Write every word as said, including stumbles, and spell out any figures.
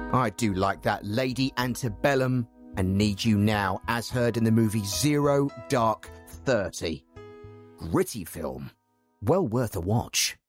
I do like that Lady Antebellum and Need You Now, as heard in the movie Zero Dark Thirty. Gritty film. Well worth a watch.